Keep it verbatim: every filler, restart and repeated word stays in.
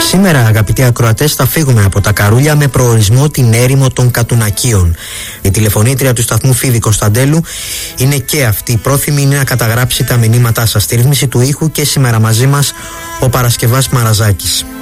Σήμερα, αγαπητοί ακροατές, θα φύγουμε από τα Καρούλια με προορισμό την έρημο των Κατουνακίων. Η τηλεφωνήτρια του σταθμού Φίβη Κωνσταντέλου είναι και αυτή. Πρόθυμη είναι να καταγράψει τα μηνύματά σας. Στη ρύθμιση του ήχου και σήμερα μαζί μας ο Παρασκευάς Μαραζάκης.